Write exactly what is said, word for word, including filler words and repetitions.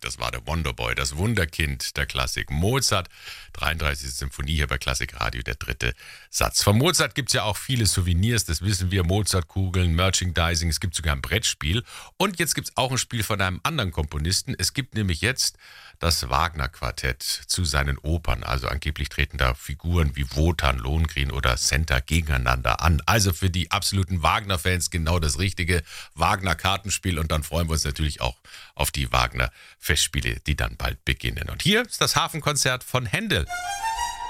Das war der Wonderboy, das Wunderkind der Klassik. Mozart, dreiunddreißigste Symphonie hier bei Klassikradio, der dritte Satz. Von Mozart gibt es ja auch viele Souvenirs, das wissen wir. Mozartkugeln, Merchandising, es gibt sogar ein Brettspiel. Und jetzt gibt es auch ein Spiel von einem anderen Komponisten. Es gibt nämlich jetzt das Wagner-Quartett zu seinen Opern. Also angeblich treten da Figuren wie Wotan, Lohengrin oder Centa gegeneinander an. Also für die absoluten Wagner-Fans genau das richtige Wagner-Kartenspiel. Und dann freuen wir uns natürlich auch auf die Wagner-Festspiele, die dann bald beginnen. Und hier ist das Hafenkonzert von Händel.